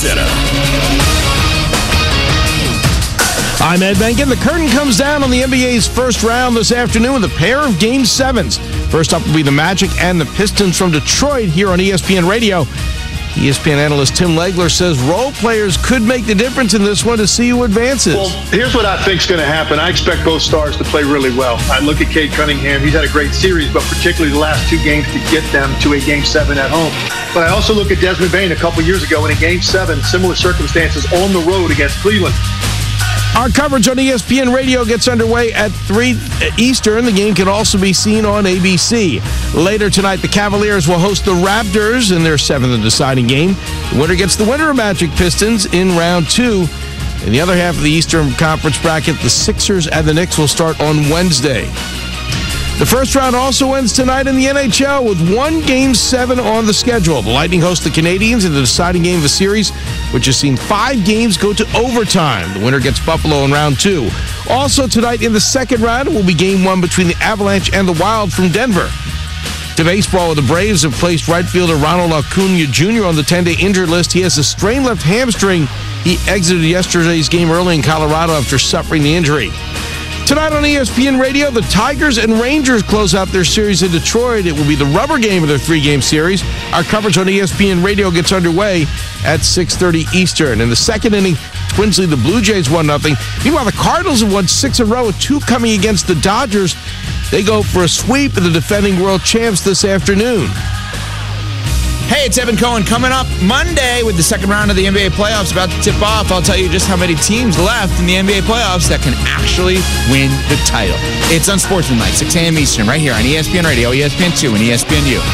Center. I'm Ed Benkin. The curtain comes down on the NBA's first round this afternoon with a pair of Game 7s. First up will be the Magic and the Pistons from Detroit here on ESPN Radio. ESPN analyst Tim Legler says role players could make the difference in this one to see who advances. Well, here's what I think is going to happen. I expect both stars to play really well. I look at Cade Cunningham. He's had a great series, but particularly the last two games to get them to a Game 7 at home. But I also look at Desmond Bane a couple years ago in a Game 7, similar circumstances on the road against Cleveland. Our coverage on ESPN Radio gets underway at 3 Eastern. The game can also be seen on ABC. Later tonight, the Cavaliers will host the Raptors in their 7th deciding game. The winner gets the winner of Magic Pistons in round 2. In the other half of the Eastern Conference bracket, the Sixers and the Knicks will start on Wednesday. The first round also ends tonight in the NHL with one Game 7 on the schedule. The Lightning host the Canadiens in the deciding game of the series, which has seen 5 games go to overtime. The winner gets Buffalo in round 2. Also tonight in the second round will be Game 1 between the Avalanche and the Wild from Denver. To baseball, the Braves have placed right fielder Ronald Acuna Jr. on the 10-day injured list. He has a strained left hamstring. He exited yesterday's game early in Colorado after suffering the injury. Tonight on ESPN Radio, the Tigers and Rangers close out their series in Detroit. It will be the rubber game of their 3-game series. Our coverage on ESPN Radio gets underway at 6:30 Eastern. In the second inning, Twins lead the Blue Jays 1-0. Meanwhile, the Cardinals have won 6 in a row, with 2 coming against the Dodgers. They go for a sweep of the defending world champs this afternoon. Hey, it's Evan Cohen. Coming up Monday with the second round of the NBA playoffs about to tip off. I'll tell you just how many teams left in the NBA playoffs that can actually win the title. It's Unsportsmanlike, 6 a.m. Eastern, right here on ESPN Radio, ESPN2, and ESPNU.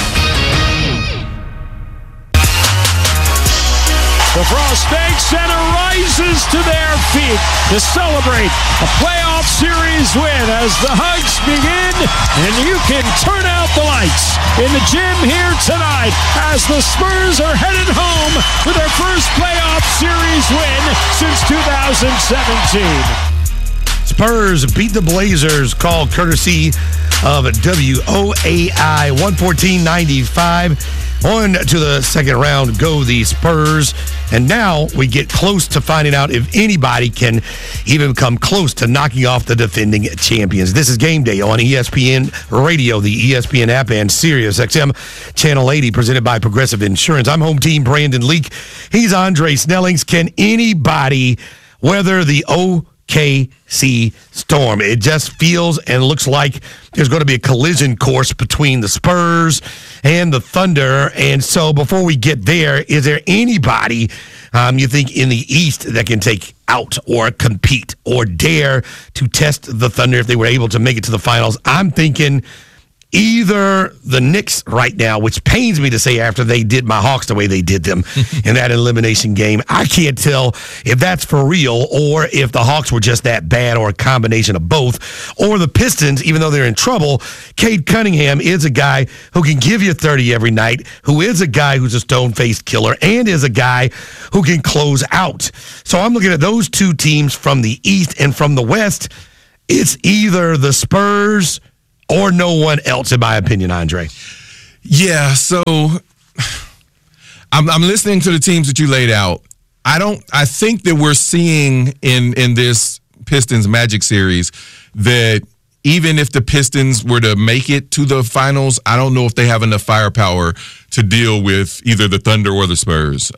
The Frost Bank Center rises to their feet to celebrate a playoff series win as the hugs begin, and you can turn out the lights in the gym here tonight as the Spurs are headed home with their first playoff series win since 2017. Spurs beat the Blazers, called courtesy of WOAI 114.95. On to the second round go the Spurs. And now we get close to finding out if anybody can even come close to knocking off the defending champions. This is Game Day on ESPN Radio, the ESPN app, and Sirius XM Channel 80, presented by Progressive Insurance. I'm home team Brandon Leak. He's Andre Snellings. Can anybody weather the OKC storm? It just feels and looks like there's going to be a collision course between the Spurs and the Thunder. And so before we get there, is there anybody you think in the East that can take out or compete or dare to test the Thunder if they were able to make it to the finals? I'm thinking either the Knicks right now, which pains me to say after they did my Hawks the way they did them in that elimination game. I can't tell if that's for real or if the Hawks were just that bad or a combination of both. Or the Pistons, even though they're in trouble, Cade Cunningham is a guy who can give you 30 every night, who is a guy who's a stone-faced killer, and is a guy who can close out. So I'm looking at those two teams from the East, and from the West, it's either the Spurs or no one else, in my opinion, Andre. Yeah, so I'm listening to the teams that you laid out. I think that we're seeing in this Pistons Magic series that even if the Pistons were to make it to the finals, I don't know if they have enough firepower to deal with either the Thunder or the Spurs.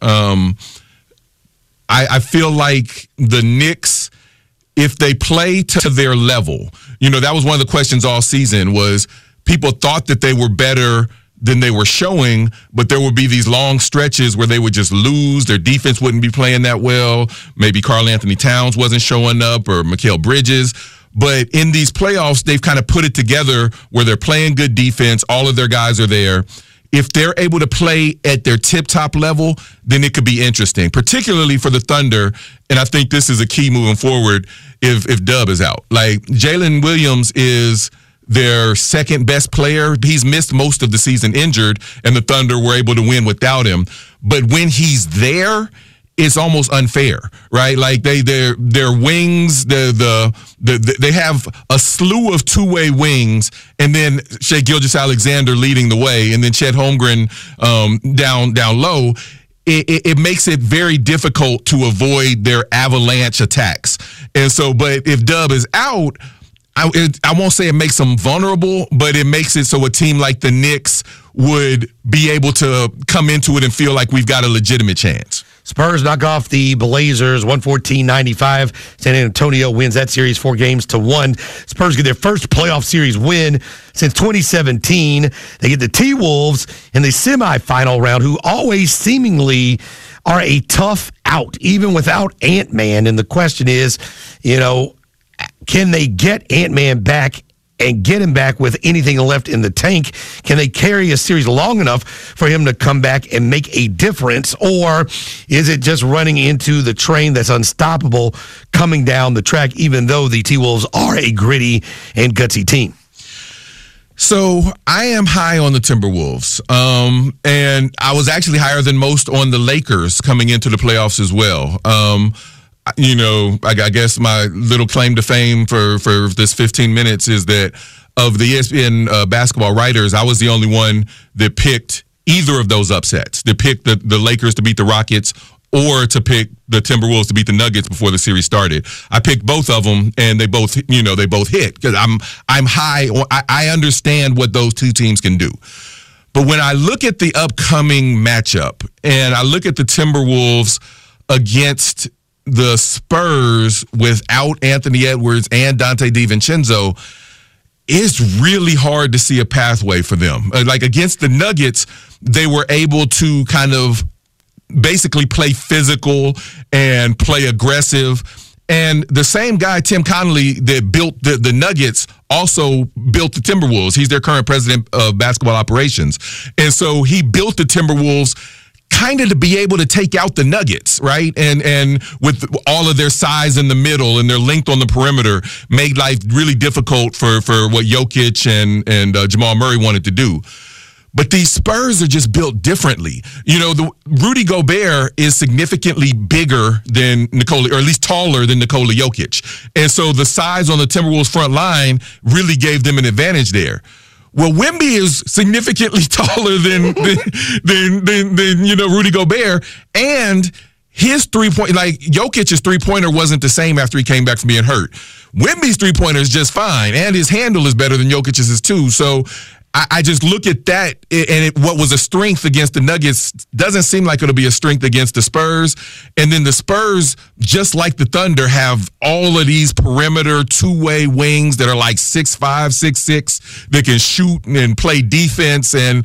I feel like the Knicks, if they play to their level, that was one of the questions all season was people thought that they were better than they were showing, but there would be these long stretches where they would just lose. Their defense wouldn't be playing that well. Maybe Karl Anthony Towns wasn't showing up or Mikal Bridges. But in these playoffs, they've kind of put it together where they're playing good defense. All of their guys are there. If they're able to play at their tip-top level, then it could be interesting, particularly for the Thunder. And I think this is a key moving forward if Dub is out. Like, Jalen Williams is their second best player. He's missed most of the season injured, and the Thunder were able to win without him. But when he's there, it's almost unfair, right? Like their wings, they have a slew of two-way wings, and then Shai Gilgeous-Alexander leading the way, and then Chet Holmgren down low. it makes it very difficult to avoid their avalanche attacks. And so, but if Dub is out, I won't say it makes them vulnerable, but it makes it so a team like the Knicks would be able to come into it and feel like we've got a legitimate chance. Spurs knock off the Blazers 114-95. San Antonio wins that series 4-1. Spurs get their first playoff series win since 2017. They get the T-Wolves in the semifinal round, who always seemingly are a tough out, even without Ant-Man. And the question is, can they get Ant-Man back and get him back with anything left in the tank? Can they carry a series long enough for him to come back and make a difference? Or is it just running into the train that's unstoppable coming down the track, even though the T-Wolves are a gritty and gutsy team? So I am high on the Timberwolves, and I was actually higher than most on the Lakers coming into the playoffs as well. I guess my little claim to fame for this 15 minutes is that of the ESPN basketball writers, I was the only one that picked either of those upsets, that picked the Lakers to beat the Rockets or to pick the Timberwolves to beat the Nuggets before the series started. I picked both of them, and they both hit because I'm high. I understand what those two teams can do. But when I look at the upcoming matchup and I look at the Timberwolves against the Spurs without Anthony Edwards and Dante DiVincenzo, it's really hard to see a pathway for them. Like against the Nuggets, they were able to kind of basically play physical and play aggressive. And the same guy, Tim Connolly, that built the Nuggets, also built the Timberwolves. He's their current president of basketball operations. And so he built the Timberwolves kind of to be able to take out the Nuggets, right? And with all of their size in the middle and their length on the perimeter, made life really difficult for what Jokic and Jamal Murray wanted to do. But these Spurs are just built differently. The Rudy Gobert is significantly bigger than Nikola, or at least taller than Nikola Jokic. And so the size on the Timberwolves front line really gave them an advantage there. Well, Wemby is significantly taller than Rudy Gobert, and his three-point, like Jokic's three-pointer wasn't the same after he came back from being hurt. Wemby's three-pointer is just fine, and his handle is better than Jokic's too. So I just look at that, and what was a strength against the Nuggets doesn't seem like it'll be a strength against the Spurs. And then the Spurs, just like the Thunder, have all of these perimeter two-way wings that are like 6'5", 6'6", that can shoot and play defense. And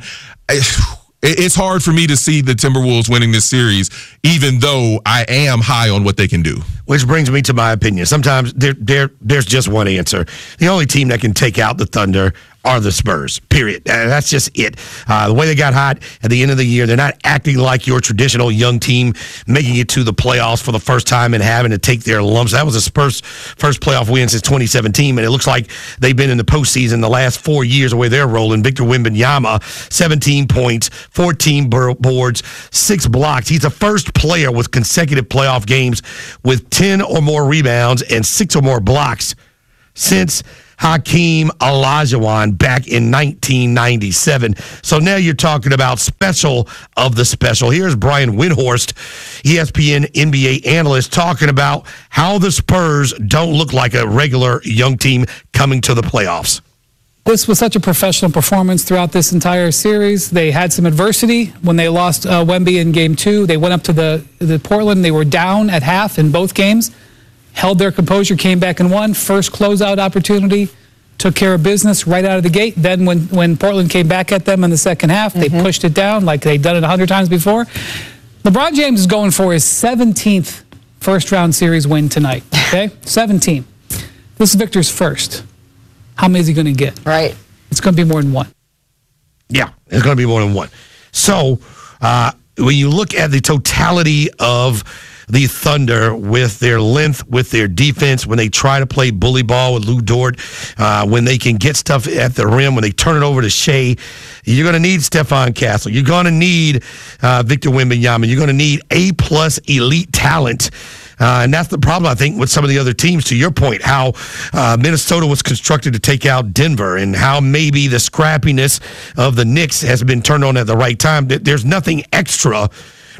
it's hard for me to see the Timberwolves winning this series, even though I am high on what they can do. Which brings me to my opinion. Sometimes there's just one answer. The only team that can take out the Thunder are the Spurs, period. That's just it. The way they got hot at the end of the year, they're not acting like your traditional young team making it to the playoffs for the first time and having to take their lumps. That was the Spurs' first playoff win since 2017, and it looks like they've been in the postseason the last 4 years the way they're rolling. Victor Wembanyama, 17 points, 14 boards, 6 blocks. He's the first player with consecutive playoff games with 10 or more rebounds and 6 or more blocks since Hakeem Olajuwon back in 1997. So now you're talking about special of the special. Here's Brian Windhorst, ESPN NBA analyst, talking about how the Spurs don't look like a regular young team coming to the playoffs. This was such a professional performance throughout this entire series. They had some adversity when they lost Wemby in Game 2. They went up to the Portland. They were down at half in both games. Held their composure, came back and won. First closeout opportunity, took care of business right out of the gate. Then when Portland came back at them in the second half, they pushed it down like they'd done it 100 times before. LeBron James is going for his 17th first-round series win tonight, okay? 17. This is Victor's first. How many is he going to get? Right. It's going to be more than one. Yeah, it's going to be more than one. So when you look at the totality of the Thunder with their length, with their defense, when they try to play bully ball with Lou Dort, when they can get stuff at the rim, when they turn it over to Shea, you're going to need Stephon Castle. You're going to need Victor Wembanyama. You're going to need A-plus elite talent. And that's the problem, I think, with some of the other teams, to your point, how Minnesota was constructed to take out Denver and how maybe the scrappiness of the Knicks has been turned on at the right time. There's nothing extra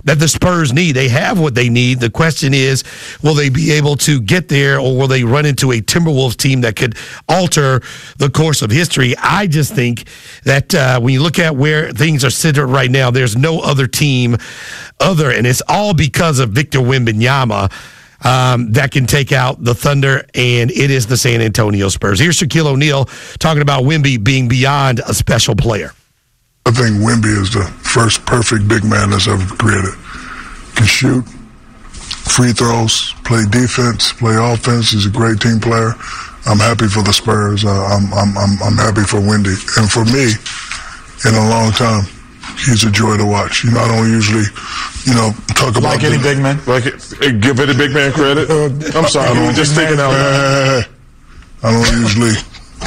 that the Spurs need. They have what they need. The question is, will they be able to get there, or will they run into a Timberwolves team that could alter the course of history? I just think that when you look at where things are centered right now, there's no other team and it's all because of Victor Wembanyama that can take out the Thunder, and it is the San Antonio Spurs. Here's Shaquille O'Neal talking about Wemby being beyond a special player. I think Wemby is the first perfect big man that's ever created. Can shoot free throws, play defense, play offense. He's a great team player. I'm happy for the Spurs. I'm happy for Wendy, and for me, in a long time, he's a joy to watch. I don't usually, talk about any big man. Give any big man credit. I'm sorry, we were just thinking out loud. I don't usually,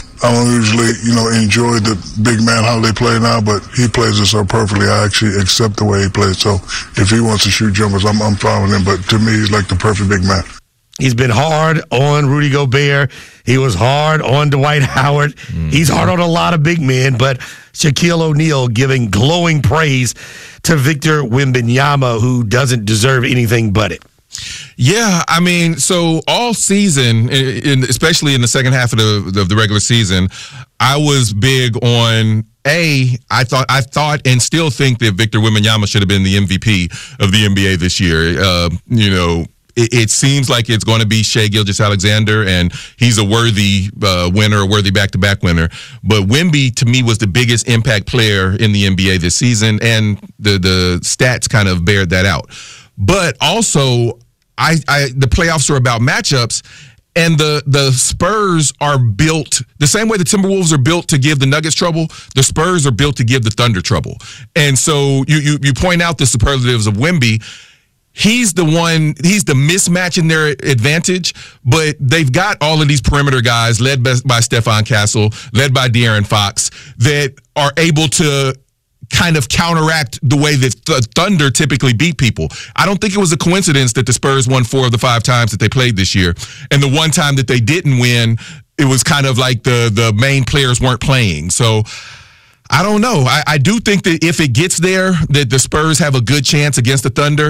enjoy the big man how they play now, but he plays it so perfectly. I actually accept the way he plays. So if he wants to shoot jumpers, I'm fine with him. But to me, he's like the perfect big man. He's been hard on Rudy Gobert. He was hard on Dwight Howard. Mm-hmm. He's hard on a lot of big men, but Shaquille O'Neal giving glowing praise to Victor Wembanyama, who doesn't deserve anything but it. Yeah, I mean, so all season, especially in the second half of the regular season, I was big on I thought and still think that Victor Wembanyama should have been the MVP of the NBA this year. It seems like it's going to be Shai Gilgeous-Alexander, and he's a worthy winner, a worthy back-to-back winner. But Wemby, to me, was the biggest impact player in the NBA this season, and the stats kind of bared that out. But also, the playoffs are about matchups, and the Spurs are built the same way the Timberwolves are built to give the Nuggets trouble. The Spurs are built to give the Thunder trouble. And so you point out the superlatives of Wemby. He's the mismatch in their advantage, but they've got all of these perimeter guys led by Stephon Castle, led by De'Aaron Fox, that are able to kind of counteract the way that Thunder typically beat people. I don't think it was a coincidence that the Spurs won 4 of the 5 times that they played this year. And the one time that they didn't win, it was kind of like the main players weren't playing. So I don't know. I do think that if it gets there, that the Spurs have a good chance against the Thunder.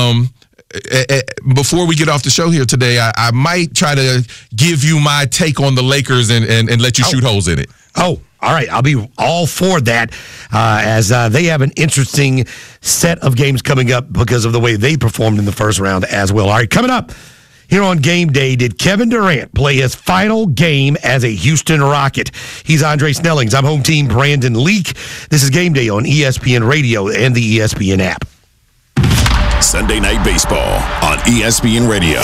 Before we get off the show here today, I might try to give you my take on the Lakers and let you shoot holes in it. Oh, all right. I'll be all for that as they have an interesting set of games coming up because of the way they performed in the first round as well. All right, coming up here on Game Day, did Kevin Durant play his final game as a Houston Rocket? He's Andre Snellings. I'm home team Brandon Leak. This is Game Day on ESPN Radio and the ESPN app. Sunday Night Baseball on ESPN Radio.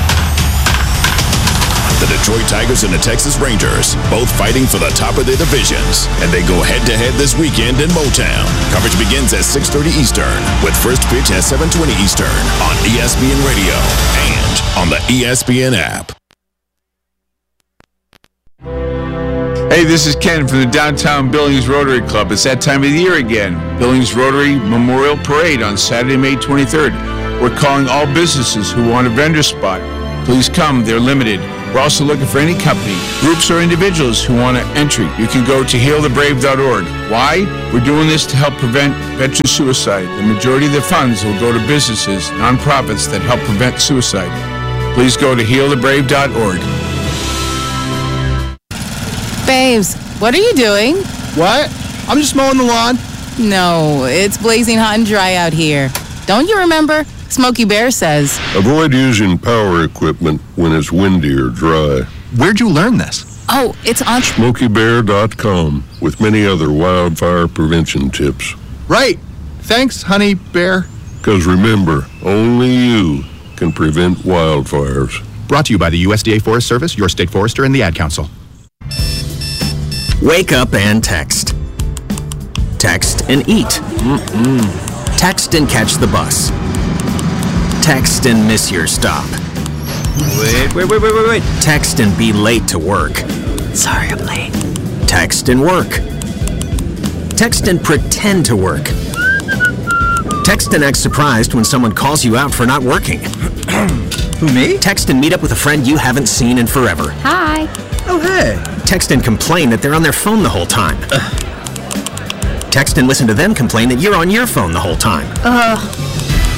The Detroit Tigers and the Texas Rangers, both fighting for the top of their divisions, and they go head-to-head this weekend in Motown. Coverage begins at 6:30 Eastern, with first pitch at 7:20 Eastern on ESPN Radio and on the ESPN app. Hey, this is Ken from the Downtown Billings Rotary Club. It's that time of the year again. Billings Rotary Memorial Parade on Saturday, May 23rd. We're calling all businesses who want a vendor spot. Please come. They're limited. We're also looking for any company, groups, or individuals who want an entry. You can go to healthebrave.org. Why? We're doing this to help prevent veteran suicide. The majority of the funds will go to businesses, nonprofits that help prevent suicide. Please go to healthebrave.org. Babes, what are you doing? What? I'm just mowing the lawn. No, it's blazing hot and dry out here. Don't you remember? Smokey Bear says, avoid using power equipment when it's windy or dry. Where'd you learn this? Oh, it's on SmokeyBear.com with many other wildfire prevention tips. Right. Thanks, Honey Bear. Because remember, only you can prevent wildfires. Brought to you by the USDA Forest Service, your state forester, and the Ad Council. Wake up and text. Text and eat. Text and catch the bus. Text and miss your stop. Wait. Text and be late to work. Sorry, I'm late. Text and work. Text and pretend to work. Text and act surprised when someone calls you out for not working. Who, me? Text and meet up with a friend you haven't seen in forever. Hi. Oh, hey. Text and complain that they're on their phone the whole time. Text and listen to them complain that you're on your phone the whole time.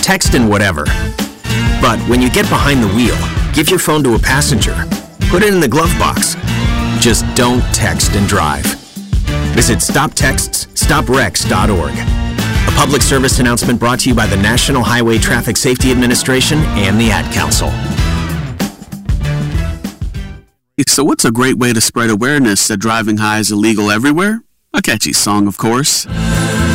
text and whatever. But when you get behind the wheel, give your phone to a passenger. Put it in the glove box. Just don't text and drive. Visit StopTextsStopWrecks.org. A public service announcement brought to you by the National Highway Traffic Safety Administration and the Ad Council. So what's a great way to spread awareness that driving high is illegal everywhere? A catchy song, of course.